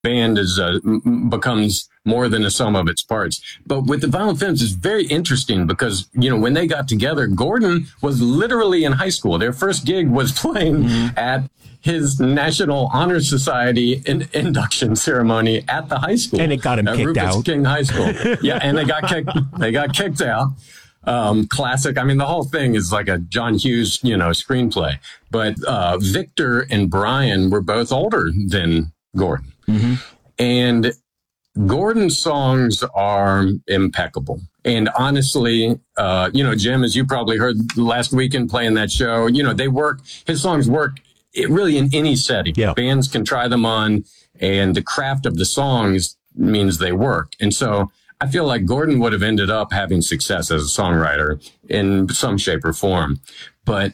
band becomes more than a sum of its parts. But with the Violent Femmes, it's very interesting because, when they got together, Gordon was literally in high school. Their first gig was playing at his National Honor Society induction ceremony at the high school. And it got him kicked Rufus out. King High School. Yeah, and they got kicked out. Classic. I mean, the whole thing is like a John Hughes, screenplay. But Victor and Brian were both older than Gordon. Mm-hmm. And Gordon's songs are impeccable. And honestly, Jim, as you probably heard last weekend playing that show, his songs work really in any setting. Yeah. Bands can try them on, and the craft of the songs means they work. And so I feel like Gordon would have ended up having success as a songwriter in some shape or form. But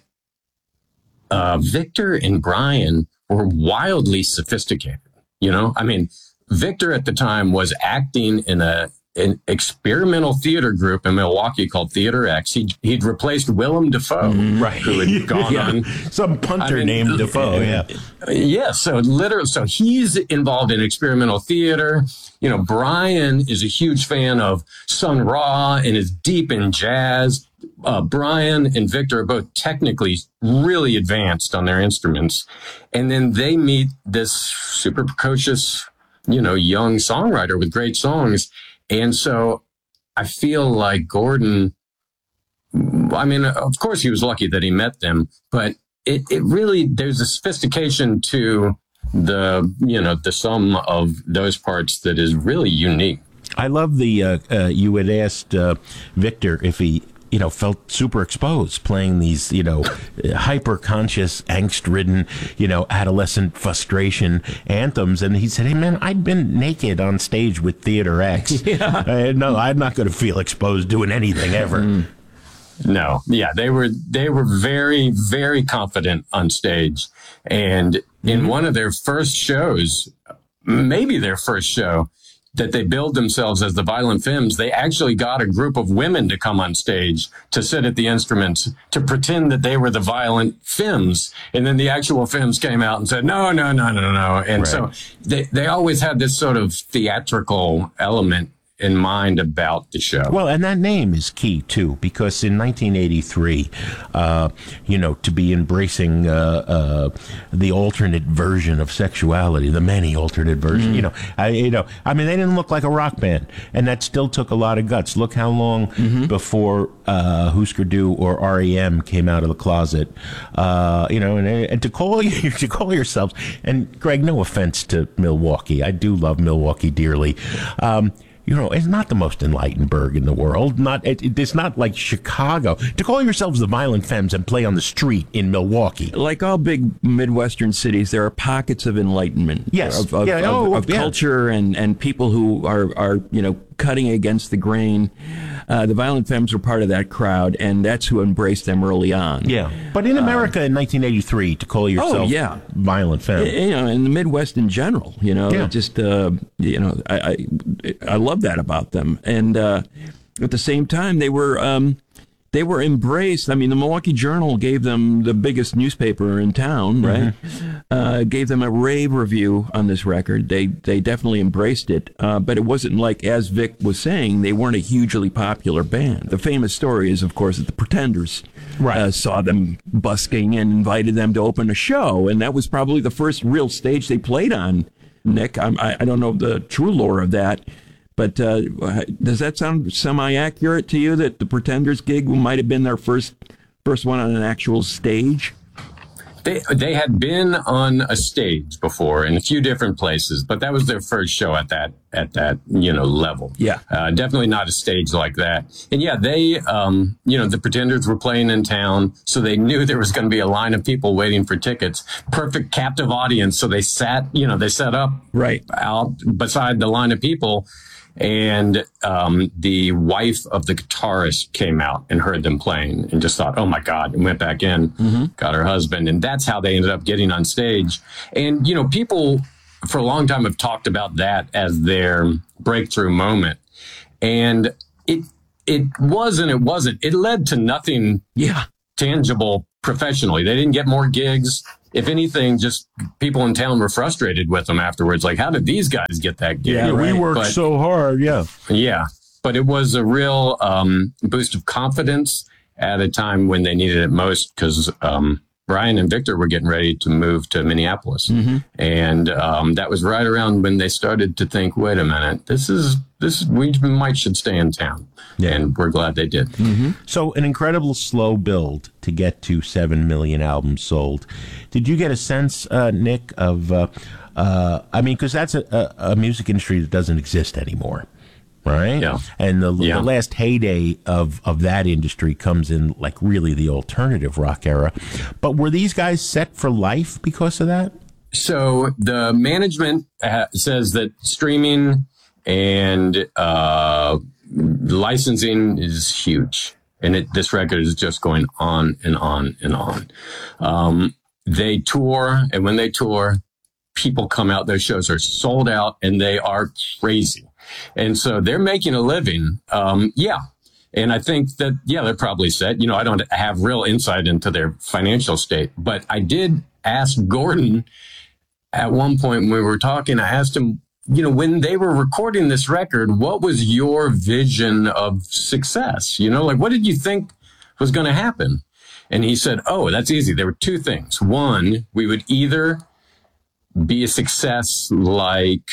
Victor and Brian were wildly sophisticated. I mean, Victor at the time was acting in an experimental theater group in Milwaukee called Theater X. He'd replaced Willem Dafoe, right? Who had gone on some punter named Dafoe. Yeah. So he's involved in experimental theater. Brian is a huge fan of Sun Ra and is deep in jazz. Brian and Victor are both technically really advanced on their instruments. And then they meet this super precocious, young songwriter with great songs. And so I feel like Gordon, I mean, of course he was lucky that he met them, but it really, there's a sophistication to the sum of those parts that is really unique. I love you had asked Victor if he, felt super exposed playing these, hyper conscious, angst ridden, adolescent frustration anthems. And he said, "Hey man, I'd been naked on stage with Theater X. Yeah. No, I'm not going to feel exposed doing anything ever." No. Yeah. They were very, very confident on stage. And in one of their first shows, maybe their first show, that they billed themselves as the Violent Femmes, they actually got a group of women to come on stage to sit at the instruments to pretend that they were the Violent Femmes. And then the actual Femmes came out and said, no. And right. So they always had this sort of theatrical element in mind about the show. Well, and that name is key too, because in 1983, to be embracing the alternate version of sexuality, the many alternate versions, I mean, they didn't look like a rock band, and that still took a lot of guts. Look how long before Husker Du or REM came out of the closet, and to call yourselves, and Greg, no offense to Milwaukee, I do love Milwaukee dearly. It's not the most enlightened burg in the world. It's not like Chicago. To call yourselves the Violent Femmes and play on the street in Milwaukee. Like all big Midwestern cities, there are pockets of enlightenment. Yes. Of culture and people who are cutting against the grain. The Violent Femmes were part of that crowd, and that's who embraced them early on. Yeah. But in America in 1983, to call yourself Violent Femmes. In the Midwest in general, just, I love that about them. And at the same time, they were embraced. I mean, the Milwaukee Journal gave them the biggest newspaper in town, right? Gave them a rave review on this record. They definitely embraced it. But it wasn't like, as Vic was saying, they weren't a hugely popular band. The famous story is, of course, that the Pretenders saw them busking and invited them to open a show. And that was probably the first real stage they played on, Nick. I don't know the true lore of that. But does that sound semi-accurate to you, that the Pretenders gig might have been their first one on an actual stage? They had been on a stage before in a few different places, but that was their first show at that level. Yeah, definitely not a stage like that. And yeah, they the Pretenders were playing in town, so they knew there was going to be a line of people waiting for tickets. Perfect captive audience, so they set up right out beside the line of people. And the wife of the guitarist came out and heard them playing and just thought, oh, my God, and went back in, got her husband. And that's how they ended up getting on stage. And, people for a long time have talked about that as their breakthrough moment. And it was and it wasn't. It led to nothing tangible professionally. They didn't get more gigs. if anything, just people in town were frustrated with them afterwards. Like, how did these guys get that gig? Yeah, we worked so hard. Yeah. Yeah. But it was a real boost of confidence at a time when they needed it most, because Brian and Victor were getting ready to move to Minneapolis. And that was right around when they started to think, wait a minute, we should stay in town. Yeah. And we're glad they did. So an incredible slow build to get to 7 million albums sold. Did you get a sense, Nick, of, I mean, because that's a music industry that doesn't exist anymore. Right? Yeah. And the last heyday of that industry comes in like really the alternative rock era. But were these guys set for life because of that? So the management says that streaming and licensing is huge. And this record is just going on and on and on. They tour, and when they tour, people come out. Those shows are sold out, and they are crazy. And so they're making a living. Yeah. And I think that, they're probably set. I don't have real insight into their financial state, but I did ask Gordon at one point when we were talking, I asked him, when they were recording this record, what was your vision of success? Like, what did you think was going to happen? And he said, oh, that's easy. There were two things. One, we would either be a success like,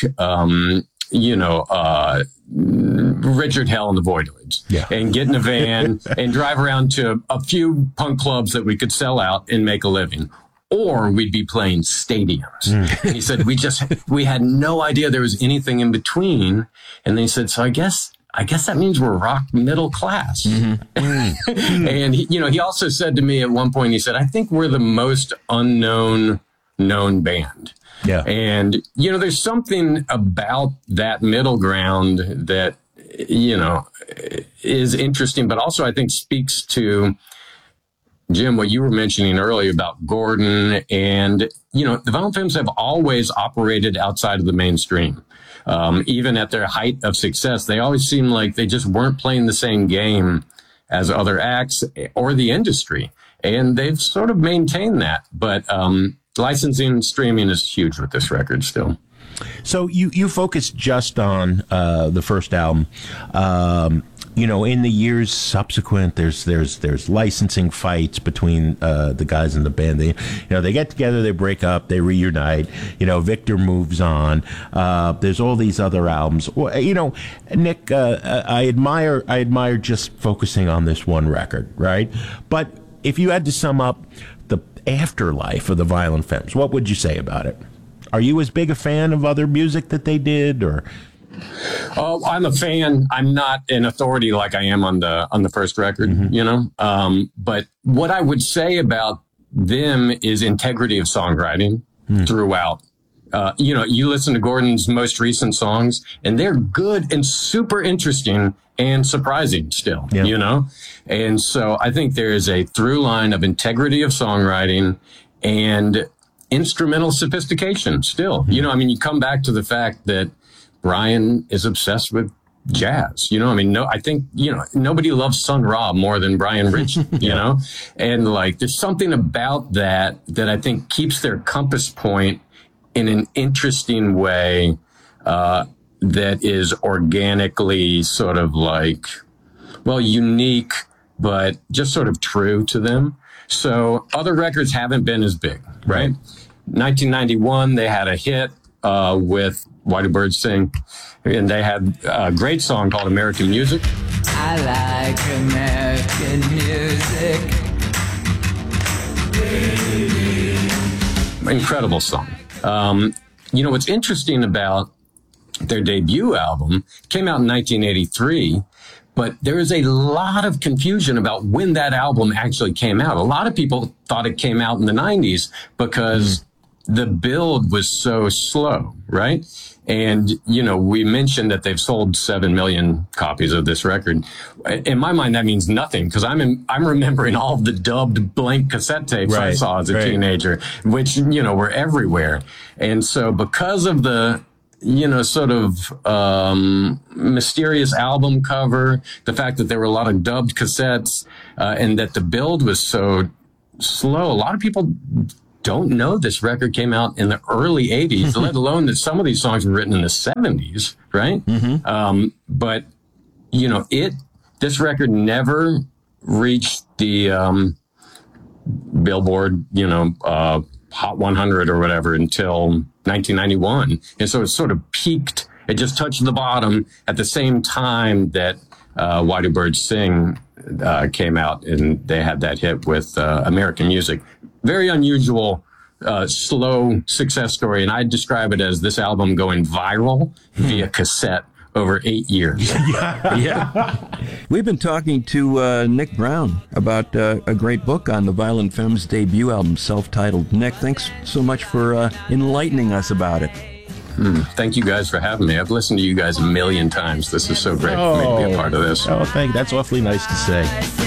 Richard Hell and the Voidoids, and get in a van and drive around to a few punk clubs that we could sell out and make a living. Or we'd be playing stadiums. And he said, we had no idea there was anything in between. And then he said, so I guess that means we're rock middle class. And he also said to me at one point, he said, I think we're the most known band. Yeah. And, there's something about that middle ground that, is interesting, but also I think speaks to, Jim, what you were mentioning earlier about Gordon. And, the Violent Femmes have always operated outside of the mainstream. Even at their height of success, they always seemed like they just weren't playing the same game as other acts or the industry. And they've sort of maintained that. But, licensing and streaming is huge with this record still. So you focus just on the first album. In the years subsequent, there's licensing fights between the guys in the band. They get together, they break up, they reunite. Victor moves on. There's all these other albums. Nick, I admire just focusing on this one record, right? But if you had to sum up the afterlife of the Violent Femmes, what would you say about it? Are you as big a fan of other music that they did, or? Oh, I'm a fan. I'm not an authority like I am on the first record, But what I would say about them is integrity of songwriting throughout. You listen to Gordon's most recent songs, and they're good and super interesting and surprising still, And so I think there is a through line of integrity of songwriting and instrumental sophistication still. You come back to the fact that Brian is obsessed with jazz. I think, nobody loves Sun Ra more than Brian Rich, and like, there's something about that I think keeps their compass point in an interesting way, that is organically sort of like, unique, but just sort of true to them. So other records haven't been as big, right? 1991, they had a hit, with Why Do Birds Sing? And they had a great song called American Music. I like American music. Incredible song. What's interesting about their debut album came out in 1983, but there is a lot of confusion about when that album actually came out. A lot of people thought it came out in the 90s because the build was so slow, right? And, we mentioned that they've sold 7 million copies of this record. In my mind, that means nothing, because I'm remembering all of the dubbed blank cassette tapes I saw as a teenager, which, were everywhere. And so because of the, sort of mysterious album cover, the fact that there were a lot of dubbed cassettes, and that the build was so slow, a lot of people don't know this record came out in the early 80s, let alone that some of these songs were written in the 70s, right? But, you know, this record never reached the Billboard, you know, Hot 100 or whatever until 1991. And so it sort of peaked. It just touched the bottom at the same time that Why Do Birds Sing came out, and they had that hit with American Music. Very unusual, slow success story. And I'd describe it as this album going viral via cassette over 8 years. Yeah. We've been talking to Nick Brown about a great book on the Violent Femmes' debut album, self-titled. Nick, thanks so much for enlightening us about it. Thank you guys for having me. I've listened to you guys a million times. This is so great for me to be a part of this. Oh, that's awfully nice to say.